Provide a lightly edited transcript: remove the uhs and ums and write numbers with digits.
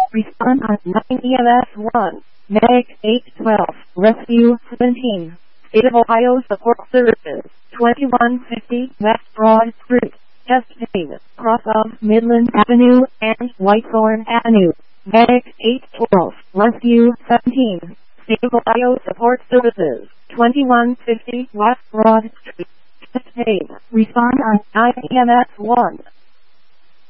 Respond on 9 EMS 1. Medic 812. Rescue 17. State of Ohio Support Services. 2150 West Broad Street. Chastain, cross of Midland Avenue and Whitethorn Avenue. Medic 812. Rescue 17. State of Ohio Support Services. 2150 West Broad Street. Chastain. Respond on 9 EMS 1.